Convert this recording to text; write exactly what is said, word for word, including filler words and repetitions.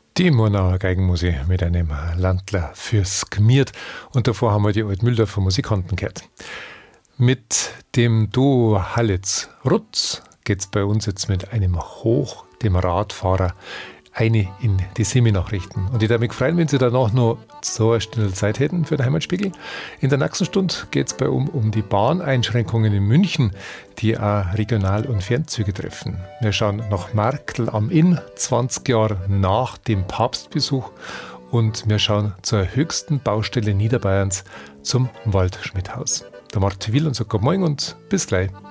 Die Murnauer Geigenmusik mit einem Landler fürs Gmiert. Und davor haben wir die Altmühldorfer Musikanten gehört. Mit dem Duo Hallitz-Rutz geht es bei uns jetzt mit einem Hoch, dem Radfahrer, eine in die Semi-Nachrichten. Und ich würde mich freuen, wenn Sie danach noch so eine Stunde Zeit hätten für den Heimatspiegel. In der nächsten Stunde geht es bei um, um die Bahneinschränkungen in München, die auch Regional- und Fernzüge treffen. Wir schauen nach Marktl am Inn, zwanzig Jahre nach dem Papstbesuch. Und wir schauen zur höchsten Baustelle Niederbayerns, zum Waldschmidthaus. Der Martin Will und sagt Guten Morgen und bis gleich.